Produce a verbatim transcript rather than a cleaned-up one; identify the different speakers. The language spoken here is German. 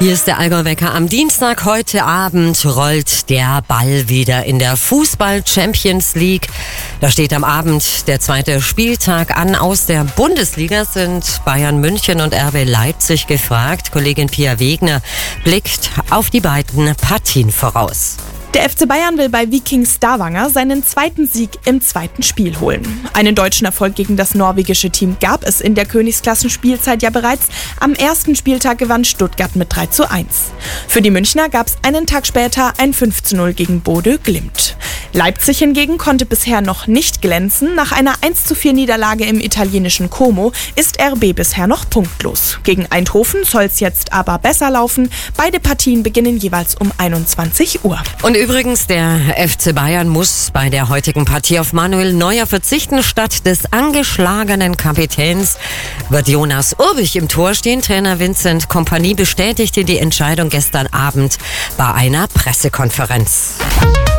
Speaker 1: Hier ist der Allgäu-Wecker am Dienstag. Heute Abend rollt der Ball wieder in der Fußball-Champions League. Da steht am Abend der zweite Spieltag an. Aus der Bundesliga sind Bayern München und R B Leipzig gefragt. Kollegin Pia Wegner blickt auf die beiden Partien voraus.
Speaker 2: Der F C Bayern will bei Viking Stavanger seinen zweiten Sieg im zweiten Spiel holen. Einen deutschen Erfolg gegen das norwegische Team gab es in der Königsklassenspielzeit ja bereits. Am ersten Spieltag gewann Stuttgart mit drei zu eins. Für die Münchner gab es einen Tag später ein fünf zu null gegen Bodø Glimt. Leipzig hingegen konnte bisher noch nicht glänzen. Nach einer eins zu vier Niederlage im italienischen Como ist R B bisher noch punktlos. Gegen Eindhoven soll es jetzt aber besser laufen. Beide Partien beginnen jeweils um einundzwanzig Uhr.
Speaker 1: Und übrigens, der F C Bayern muss bei der heutigen Partie auf Manuel Neuer verzichten. Statt des angeschlagenen Kapitäns wird Jonas Urbich im Tor stehen. Trainer Vincent Kompany bestätigte die Entscheidung gestern Abend bei einer Pressekonferenz.